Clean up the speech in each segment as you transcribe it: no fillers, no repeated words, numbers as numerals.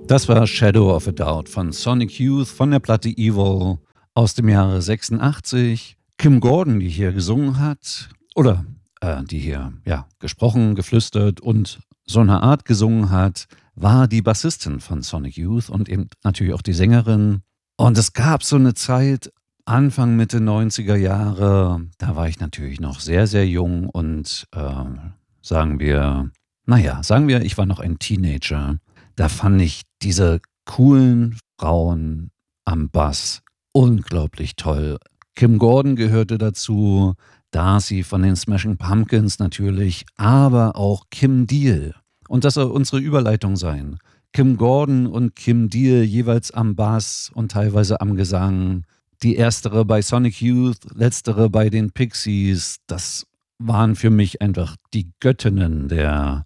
Das war Shadow of a Doubt von Sonic Youth von der Platte Evil aus dem Jahre 86. Kim Gordon, die hier gesungen hat, oder die hier gesprochen, geflüstert und so eine Art gesungen hat, war die Bassistin von Sonic Youth und eben natürlich auch die Sängerin. Und es gab so eine Zeit, Anfang, Mitte 90er Jahre, da war ich natürlich noch sehr, sehr jung und sagen wir, ich war noch ein Teenager. Da fand ich diese coolen Frauen am Bass unglaublich toll. Kim Gordon gehörte dazu, Darcy von den Smashing Pumpkins natürlich, aber auch Kim Deal. Und das soll unsere Überleitung sein. Kim Gordon und Kim Deal jeweils am Bass und teilweise am Gesang. Die erstere bei Sonic Youth, letztere bei den Pixies. Das waren für mich einfach die Göttinnen der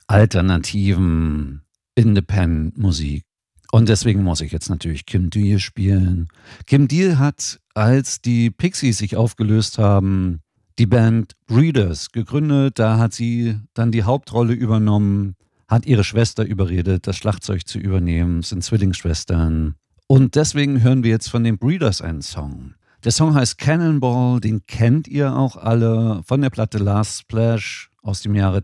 alternativen Independent-Musik. Und deswegen muss ich jetzt natürlich Kim Deal spielen. Kim Deal hat, als die Pixies sich aufgelöst haben, die Band Breeders gegründet. Da hat sie dann die Hauptrolle übernommen, hat ihre Schwester überredet, das Schlagzeug zu übernehmen. Es sind Zwillingsschwestern. Und deswegen hören wir jetzt von den Breeders einen Song. Der Song heißt Cannonball, den kennt ihr auch alle von der Platte Last Splash aus dem Jahre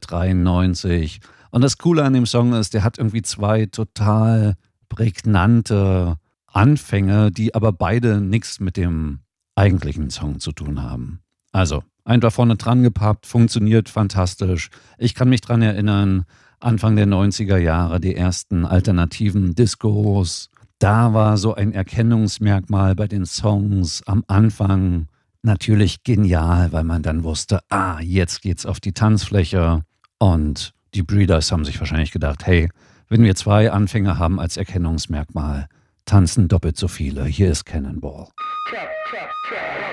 93. Und das Coole an dem Song ist, der hat irgendwie zwei total prägnante Anfänge, die aber beide nichts mit dem eigentlichen Song zu tun haben. Also, einfach vorne dran gepappt, funktioniert fantastisch. Ich kann mich dran erinnern, Anfang der 90er Jahre, die ersten alternativen Discos. Da war so ein Erkennungsmerkmal bei den Songs am Anfang natürlich genial, weil man dann wusste, jetzt geht's auf die Tanzfläche. Und die Breeders haben sich wahrscheinlich gedacht, hey, wenn wir zwei Anfänger haben als Erkennungsmerkmal, tanzen doppelt so viele. Hier ist Cannonball.